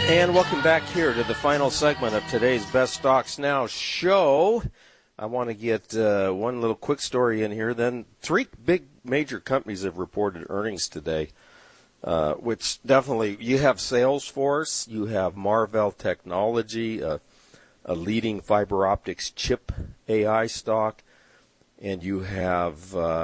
And welcome back here to the final segment of today's Best Stocks Now show. I want to get one little quick story in here. Then three big major companies have reported earnings today, which definitely, you have Salesforce, you have Marvell Technology, a leading fiber optics chip AI stock, and you have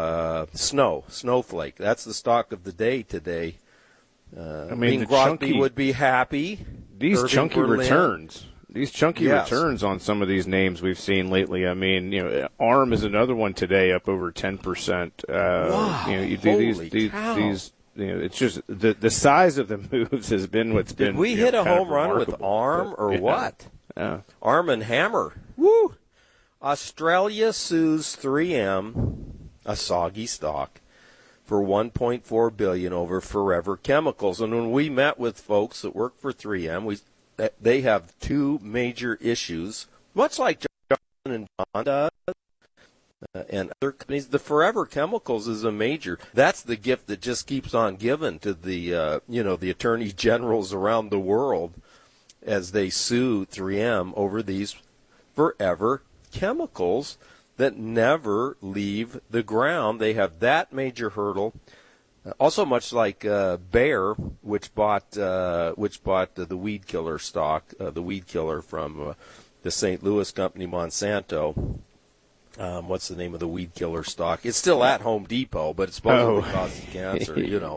Snowflake. That's the stock of the day today. The Crosby would be happy. These Irving chunky Berlin. returns. These chunky returns on some of these names we've seen lately. I mean, ARM is another one today, up over 10%. Wow! Holy cow. It's just the size of the moves has been what's been. Did we hit a home run with ARM or what? Yeah. ARM and Hammer. Woo! Australia sues 3M, a soggy stock, for $1.4 billion over Forever Chemicals. And when we met with folks that work for 3M, they have two major issues, much like Johnson & Johnson does and other companies. The Forever Chemicals is a major. That's the gift that just keeps on giving to the the attorney generals around the world as they sue 3M over these Forever Chemicals that never leave the ground. They have that major hurdle. Also, much like Bayer, which bought the weed killer stock, the weed killer from the St. Louis company Monsanto. What's the name of the weed killer stock? It's still at Home Depot, but it's supposedly causes cancer.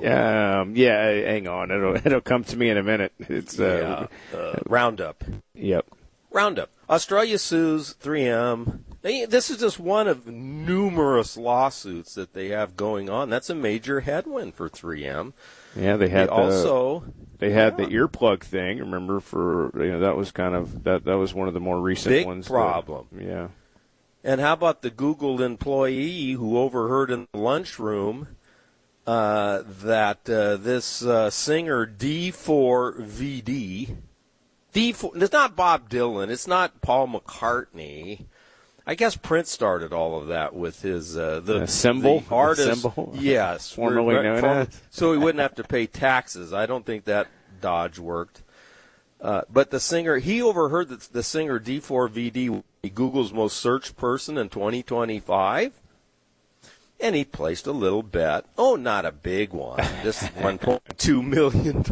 Hang on, it'll come to me in a minute. It's Roundup. Yep. Roundup. Australia sues 3M. This is just one of numerous lawsuits that they have going on. That's a major headwind for 3M. Yeah, they had the earplug thing. Remember, that was kind of that was one of the more recent big ones. Problem. Yeah. And how about the Google employee who overheard in the lunchroom that this singer D4VD. It's not Bob Dylan. It's not Paul McCartney. I guess Prince started all of that with his symbol, the artist. The symbol? Yes, formerly known as. So he wouldn't have to pay taxes. I don't think that dodge worked. But the singer, he overheard that the singer D4VD would be Google's most searched person in 2025. And he placed a little bet. Oh, not a big one. Just $1.2 million.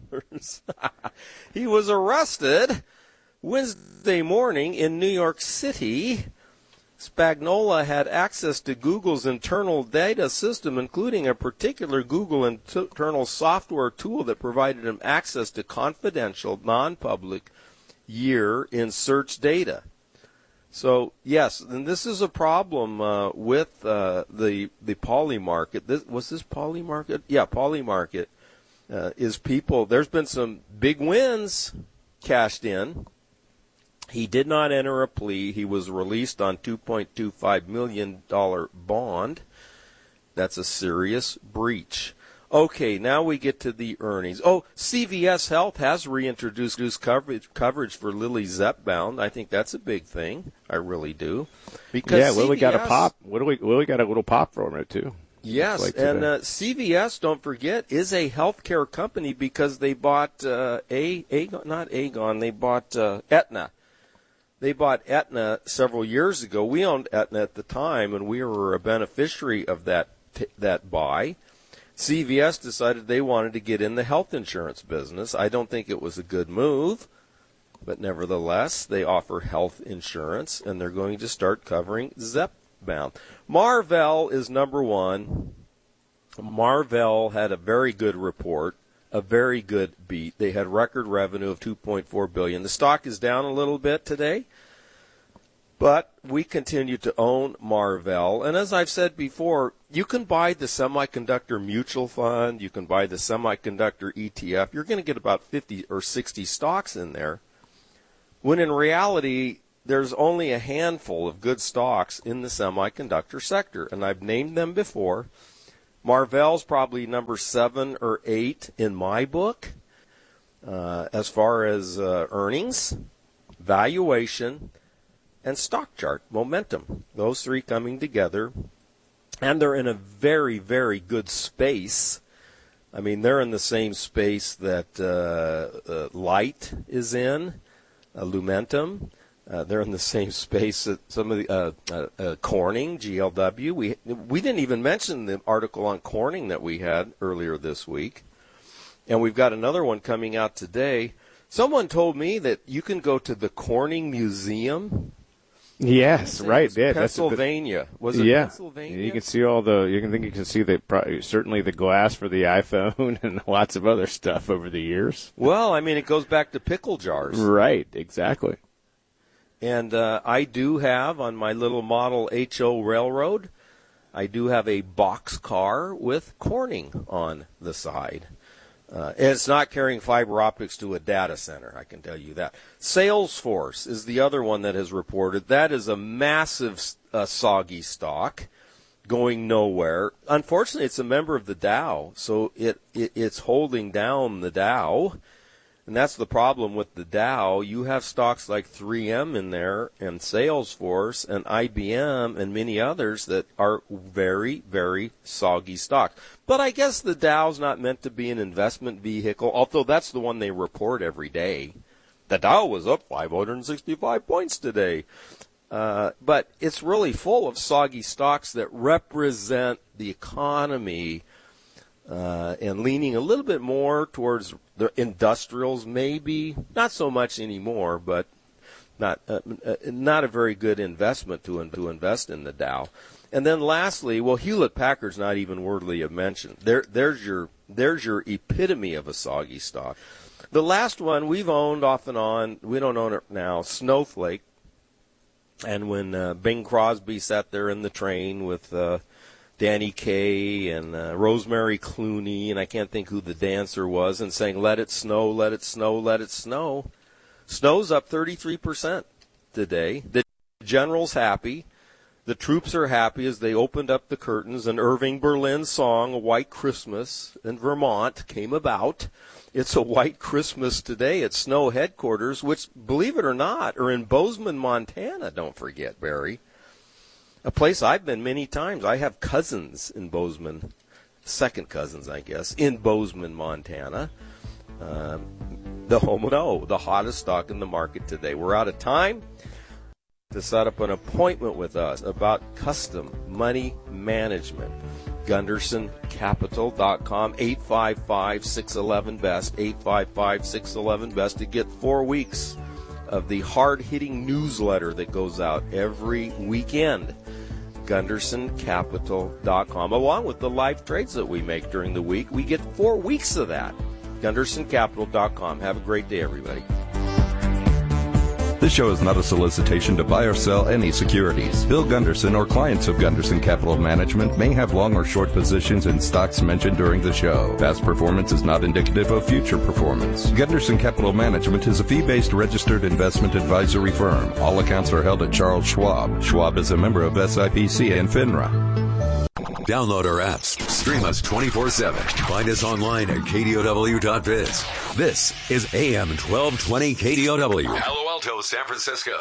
He was arrested Wednesday morning in New York City. Spagnola had access to Google's internal data system, including a particular Google internal software tool that provided him access to confidential, non-public year-in-search data. So, yes, and this is a problem with the Poly market. Was this Poly market? Yeah, Poly market is people. There's been some big wins cashed in. He did not enter a plea. He was released on $2.25 million bond. That's a serious breach. Okay, now we get to the earnings. Oh, CVS Health has reintroduced coverage for Lilly Zepbound. I think that's a big thing. I really do. Because Lilly got a pop. Lilly got a little pop from it too. Yes, and CVS, don't forget, is a healthcare company because they bought Aetna. They bought Aetna several years ago. We owned Aetna at the time, and we were a beneficiary of that buy. CVS decided they wanted to get in the health insurance business. I don't think it was a good move, but nevertheless, they offer health insurance, and they're going to start covering Zepbound. Marvell is number one. Marvell had a very good report, a very good beat. They had record revenue of $2.4 billion. The stock is down a little bit today, but we continue to own Marvell. And as I've said before, you can buy the semiconductor mutual fund. You can buy the semiconductor ETF. You're going to get about 50 or 60 stocks in there, when in reality, there's only a handful of good stocks in the semiconductor sector. And I've named them before. Marvell's probably number 7 or 8 in my book as far as earnings, valuation, and stock chart momentum. Those three coming together, and they're in a very, very good space I mean, they're in the same space that Light is in, Lumentum. They're in the same space that some of the Corning, GLW. We didn't even mention the article on Corning that we had earlier this week. And we've got another one coming out today. Someone told me that you can go to the Corning Museum. Yes, right. Yeah, Pennsylvania. Was it Pennsylvania? You can see all the. You can see certainly the glass for the iPhone and lots of other stuff over the years. Well, I mean, it goes back to pickle jars. Right. Exactly. And I do have on my little model HO Railroad, I do have a box car with Corning on the side. And it's not carrying fiber optics to a data center, I can tell you that. Salesforce is the other one that has reported. That is a massive soggy stock going nowhere. Unfortunately, it's a member of the Dow, so it's holding down the Dow. And that's the problem with the Dow. You have stocks like 3M in there and Salesforce and IBM and many others that are very, very soggy stocks. But I guess the Dow's not meant to be an investment vehicle, although that's the one they report every day. The Dow was up 565 points today. But it's really full of soggy stocks that represent the economy and leaning a little bit more towards the industrials, maybe not so much anymore, but not a very good investment to invest in the Dow. And then lastly, well, Hewlett-Packard's not even worthy of mention. There's your epitome of a soggy stock. The last one we've owned off and on, we don't own it now, Snowflake. And when Bing Crosby sat there in the train with Danny Kaye and Rosemary Clooney, and I can't think who the dancer was, and saying, let it snow, let it snow, let it snow. Snow's up 33% today. The general's happy. The troops are happy as they opened up the curtains, and Irving Berlin's song, A White Christmas in Vermont, came about. It's a white Christmas today at Snow headquarters, which, believe it or not, are in Bozeman, Montana, don't forget, Barry. A place I've been many times. I have cousins in Bozeman, second cousins, I guess, in Bozeman, Montana. The home of the hottest stock in the market today. We're out of time. To set up an appointment with us about custom money management, GundersonCapital.com, 855-611-BEST, 855-611-BEST to get 4 weeks of the hard-hitting newsletter that goes out every weekend. GundersonCapital.com, along with the live trades that we make during the week. We get 4 weeks of that. GundersonCapital.com. Have a great day, everybody. This show is not a solicitation to buy or sell any securities. Bill Gunderson or clients of Gunderson Capital Management may have long or short positions in stocks mentioned during the show. Past performance is not indicative of future performance. Gunderson Capital Management is a fee-based registered investment advisory firm. All accounts are held at Charles Schwab. Schwab is a member of SIPC and FINRA. Download our apps. Stream us 24/7. Find us online at KDOW.biz. This is AM 1220 KDOW. Palo Alto, San Francisco.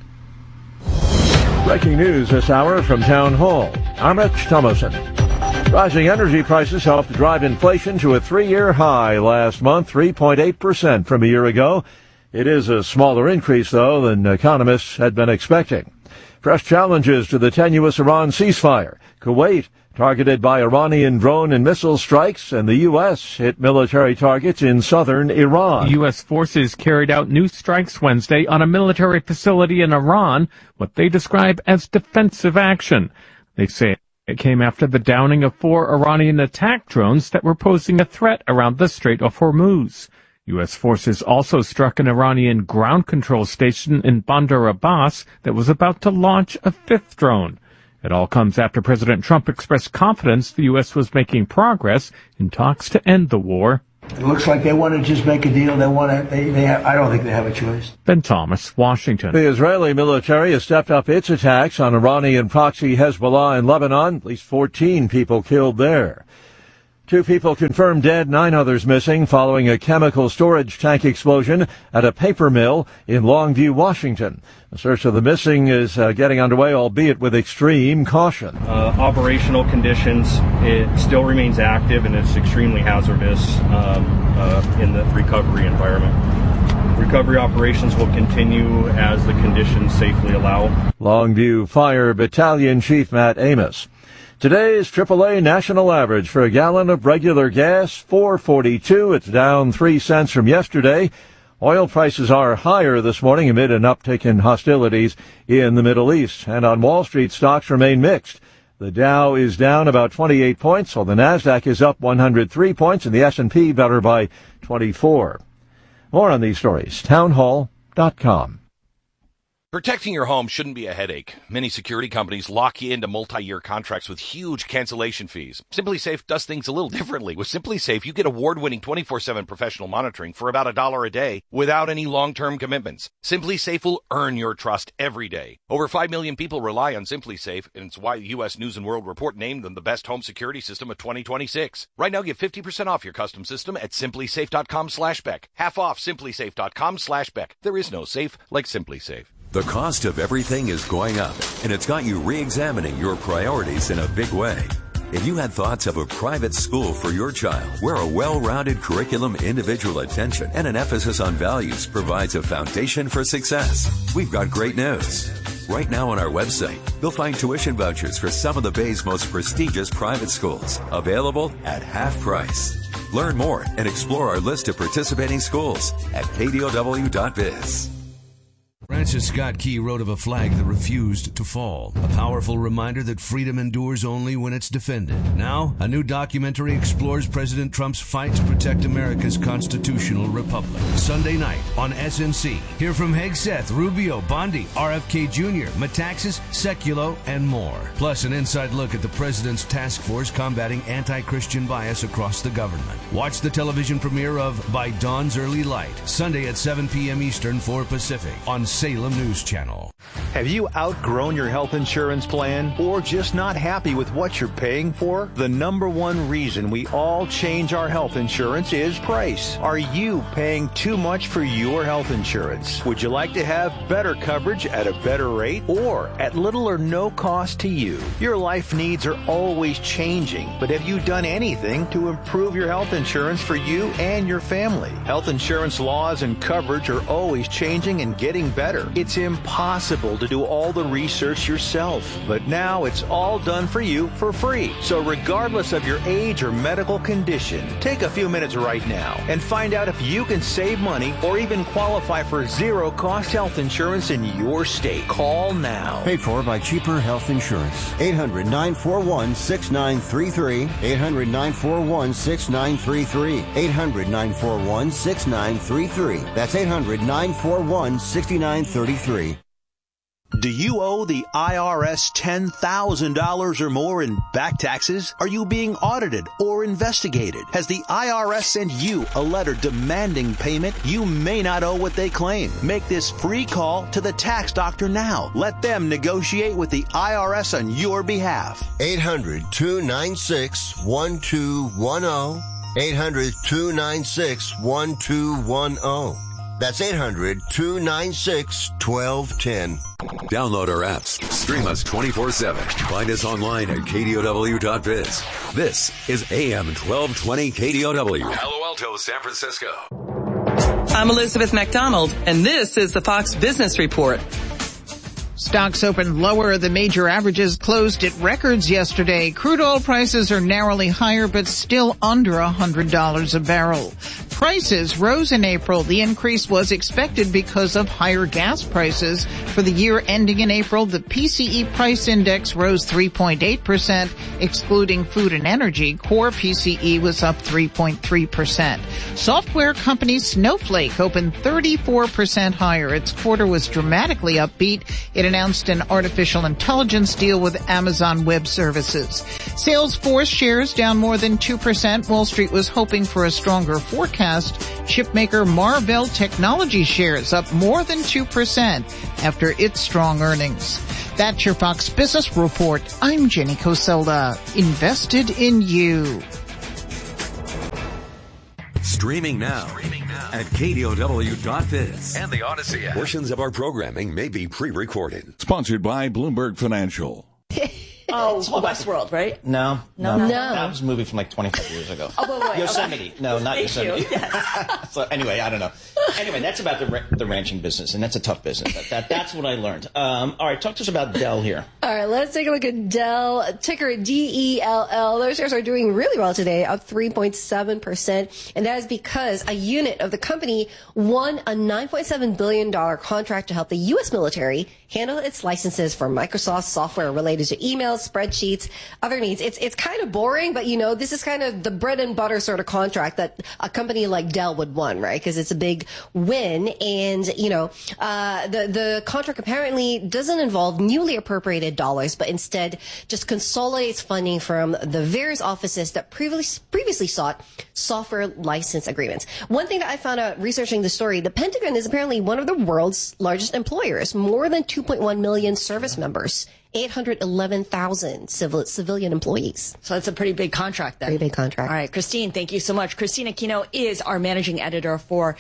Breaking news this hour from Town Hall. I'm Rich Thomason. Rising energy prices helped drive inflation to a 3-year high last month, 3.8% from a year ago. It is a smaller increase, though, than economists had been expecting. Fresh challenges to the tenuous Iran ceasefire. Kuwait targeted by Iranian drone and missile strikes, and the U.S. hit military targets in southern Iran. U.S. forces carried out new strikes Wednesday on a military facility in Iran, what they describe as defensive action. They say it came after the downing of 4 Iranian attack drones that were posing a threat around the Strait of Hormuz. U.S. forces also struck an Iranian ground control station in Bandar Abbas that was about to launch a 5th drone. It all comes after President Trump expressed confidence the U.S. was making progress in talks to end the war. It looks like they want to just make a deal. I don't think they have a choice. Ben Thomas, Washington. The Israeli military has stepped up its attacks on Iranian proxy Hezbollah in Lebanon. At least 14 people killed there. 2 people confirmed dead, 9 others missing following a chemical storage tank explosion at a paper mill in Longview, Washington. The search of the missing is getting underway, albeit with extreme caution. Operational conditions, it still remains active and it's extremely hazardous in the recovery environment. Recovery operations will continue as the conditions safely allow. Longview Fire Battalion Chief Matt Amos. Today's AAA national average for a gallon of regular gas, $4.42. It's down 3 cents from yesterday. Oil prices are higher this morning amid an uptick in hostilities in the Middle East. And on Wall Street, stocks remain mixed. The Dow is down about 28 points, while the Nasdaq is up 103 points, and the S&P better by 24. More on these stories, townhall.com. Protecting your home shouldn't be a headache. Many security companies lock you into multi-year contracts with huge cancellation fees. SimpliSafe does things a little differently. With SimpliSafe, you get award-winning 24/7 professional monitoring for about $1 a day without any long-term commitments. SimpliSafe will earn your trust every day. Over 5 million people rely on SimpliSafe, and it's why the U.S. News & World Report named them the best home security system of 2026. Right now, get 50% off your custom system at SimpliSafe.com/Beck. Half off SimpliSafe.com/Beck. There is no safe like SimpliSafe. The cost of everything is going up, and it's got you re-examining your priorities in a big way. If you had thoughts of a private school for your child, where a well-rounded curriculum, individual attention, and an emphasis on values provides a foundation for success, we've got great news. Right now on our website, you'll find tuition vouchers for some of the Bay's most prestigious private schools, available at half price. Learn more and explore our list of participating schools at kdow.biz. Francis Scott Key wrote of a flag that refused to fall, a powerful reminder that freedom endures only when it's defended. Now, a new documentary explores President Trump's fight to protect America's constitutional republic. Sunday night on SNC. Hear from Hegseth, Rubio, Bondi, RFK Jr., Metaxas, Sekulow, and more. Plus, an inside look at the president's task force combating anti-Christian bias across the government. Watch the television premiere of By Dawn's Early Light, Sunday at 7 p.m. Eastern, 4 Pacific, on Salem News Channel. Have you outgrown your health insurance plan or just not happy with what you're paying for? The number one reason we all change our health insurance is price. Are you paying too much for your health insurance? Would you like to have better coverage at a better rate or at little or no cost to you? Your life needs are always changing, but have you done anything to improve your health insurance for you and your family? Health insurance laws and coverage are always changing and getting better. It's impossible to do all the research yourself, but now it's all done for you for free. So regardless of your age or medical condition, take a few minutes right now and find out if you can save money or even qualify for zero-cost health insurance in your state. Call now. Paid for by Cheaper Health Insurance. 800-941-6933. 800-941-6933. 800-941-6933. That's 800-941-6933. Do you owe the IRS $10,000 or more in back taxes? Are you being audited or investigated? Has the IRS sent you a letter demanding payment? You may not owe what they claim. Make this free call to the tax doctor now. Let them negotiate with the IRS on your behalf. 800-296-1210. 800-296-1210. That's 800-296-1210. Download our apps. Stream us 24/7. Find us online at kdow.biz. This is AM 1220 KDOW. Palo Alto, San Francisco. I'm Elizabeth McDonald, and this is the Fox Business Report. Stocks opened lower. The major averages closed at records yesterday. Crude oil prices are narrowly higher, but still under $100 a barrel. Prices rose in April. The increase was expected because of higher gas prices. For the year ending in April, the PCE price index rose 3.8%, excluding food and energy. Core PCE was up 3.3%. Software company Snowflake opened 34% higher. Its quarter was dramatically upbeat. It announced an artificial intelligence deal with Amazon Web Services. Salesforce shares down more than 2%. Wall Street was hoping for a stronger forecast. Chipmaker Marvell Technology shares up more than 2% after its strong earnings. That's your Fox Business Report. I'm Jenny Coselda. Invested in you. Streaming now at KDOW.biz And the Odyssey app. Portions of our programming may be pre-recorded. Sponsored by Bloomberg Financial. Oh, Westworld, right? No. No. That was a movie from like 25 years ago. Oh, wait. Yosemite. Okay. No, not Thank Yosemite. You. Yes. So anyway, I don't know. Anyway, that's about the ranching business, and that's a tough business. That's what I learned. All right, talk to us about Dell here. All right, let's take a look at Dell, ticker DELL. Those shares are doing really well today, up 3.7%, and that is because a unit of the company won a $9.7 billion contract to help the U.S. military handle its licenses for Microsoft software related to emails, spreadsheets, other needs. It's kind of boring, but this is kind of the bread and butter sort of contract that a company like Dell would want, right? Because it's a big win, and the contract apparently doesn't involve newly appropriated dollars, but instead just consolidates funding from the various offices that previously sought software license agreements. One thing that I found out researching the story, the Pentagon is apparently one of the world's largest employers, more than 2.1 million service members, 811,000 civilian employees. So that's a pretty big contract then. Pretty big contract. All right, Christine, thank you so much. Christine Aquino is our managing editor for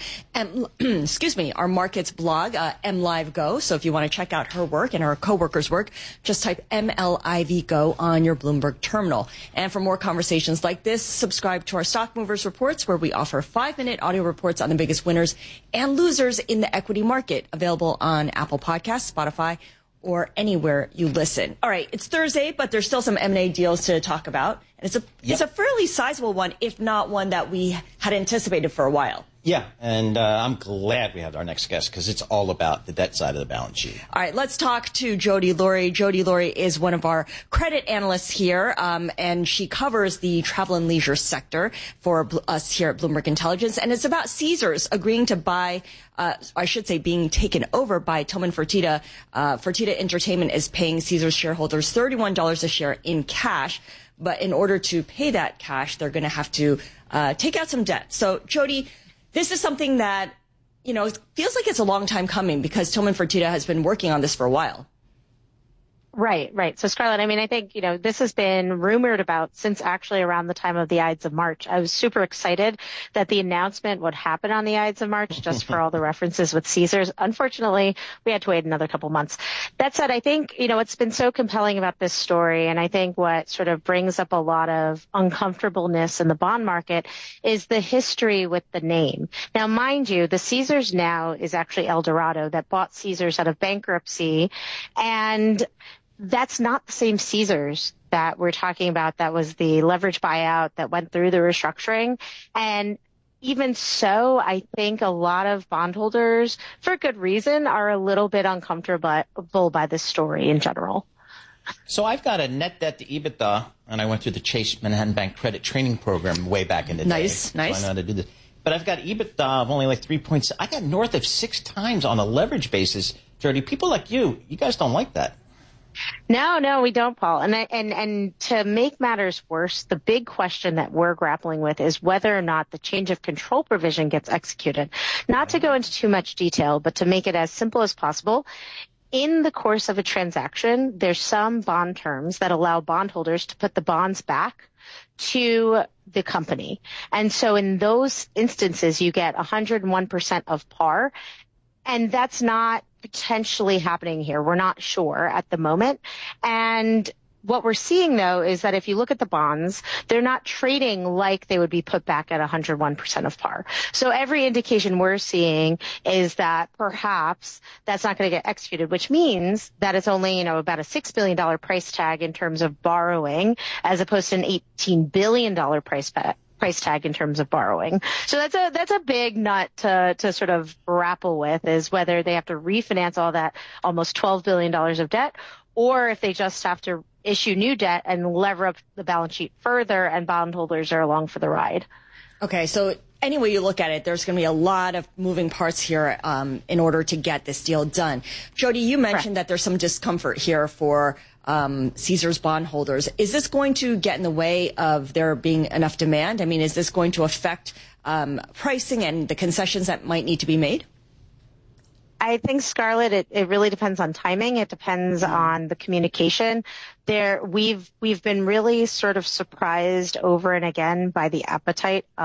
our markets blog, MLive Go. So if you want to check out her work and her coworkers' work, just type MLIV Go on your Bloomberg terminal. And for more conversations like this, subscribe to our Stock Movers Reports, where we offer 5-minute audio reports on the biggest winners and losers in the equity market, available on Apple Podcasts, Spotify, or anywhere you listen. All right, it's Thursday, but there's still some M&A deals to talk about. And it's a fairly sizable one, if not one that we had anticipated for a while. Yeah, and I'm glad we have our next guest, because it's all about the debt side of the balance sheet. All right, let's talk to Jody Laurie. Jody Laurie is one of our credit analysts here, and she covers the travel and leisure sector for us here at Bloomberg Intelligence. And it's about Caesars agreeing to buy, being taken over by Tillman Fertitta. Fertitta Entertainment is paying Caesars shareholders $31 a share in cash. But in order to pay that cash, they're going to have to take out some debt. So, Jody, this is something that, it feels like it's a long time coming, because Tillman Fertitta has been working on this for a while. Right. So, Scarlett, I think, this has been rumored about since actually around the time of the Ides of March. I was super excited that the announcement would happen on the Ides of March, just for all the references with Caesars. Unfortunately, we had to wait another couple months. That said, I think, it's been so compelling about this story, and I think what sort of brings up a lot of uncomfortableness in the bond market is the history with the name. Now, mind you, the Caesars now is actually Eldorado that bought Caesars out of bankruptcy, and that's not the same Caesars that we're talking about. That was the leverage buyout that went through the restructuring. And even so, I think a lot of bondholders, for good reason, are a little bit uncomfortable by this story in general. So I've got a net debt to EBITDA, and I went through the Chase Manhattan Bank credit training program way back in the day. Nice. So I know how to do this. But I've got EBITDA of only like 3.6. I got north of 6 times on a leverage basis. Jody, people like you guys don't like that. No, we don't, Paul. And to make matters worse, the big question that we're grappling with is whether or not the change of control provision gets executed. Not to go into too much detail, but to make it as simple as possible. In the course of a transaction, there's some bond terms that allow bondholders to put the bonds back to the company. And so in those instances, you get 101% of par. And that's not potentially happening here. We're not sure at the moment. And what we're seeing, though, is that if you look at the bonds, they're not trading like they would be put back at 101% of par. So every indication we're seeing is that perhaps that's not going to get executed, which means that it's only, about a $6 billion price tag in terms of borrowing, as opposed to an $18 billion price tag in terms of borrowing. So that's a big nut to sort of grapple with, is whether they have to refinance all that almost $12 billion of debt, or if they just have to issue new debt and lever up the balance sheet further, and bondholders are along for the ride. Okay, so any way you look at it, there's going to be a lot of moving parts here in order to get this deal done. Jody, you mentioned that there's some discomfort here for Caesars bondholders. Is this going to get in the way of there being enough demand? I mean, is this going to affect pricing and the concessions that might need to be made? I think, Scarlett, it really depends on timing. It depends on the communication. We've been really sort of surprised over and again by the appetite